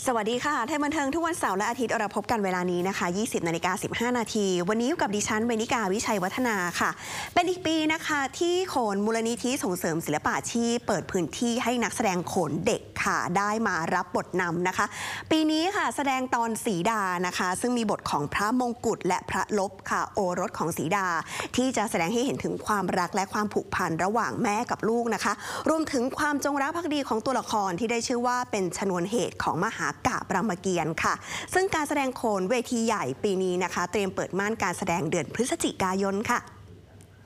สวัสดีค่ะไทยบันเทิงทุกวันเสาร์และอาทิตย์เราพบกันเวลานี้นะคะ 20:15 นาทีวันนี้อยู่กับดิฉันเวนิกาวิชัยวัฒนาค่ะเป็นอีกปีนะคะที่โขนมูลนิธิส่งเสริมศิลปะอาชีพเปิดพื้นที่ให้นักแสดงโขนเด็กค่ะได้มารับบทนำนะคะปีนี้ค่ะแสดงตอนสีดานะคะซึ่งมีบทของพระมงกุฎและพระลบค่ะโอรสของสีดาที่จะแสดงให้เห็นถึงความรักและความผูกพันระหว่างแม่กับลูกนะคะรวมถึงความจงรักภักดีของตัวละครที่ได้ชื่อว่าเป็นชนวนเหตุของมหากาพย์รามเกียรติ์ค่ะซึ่งการแสดงโขนเวทีใหญ่ปีนี้นะคะเตรียมเปิดม่านการแสดงเดือนพฤศจิกายนค่ะ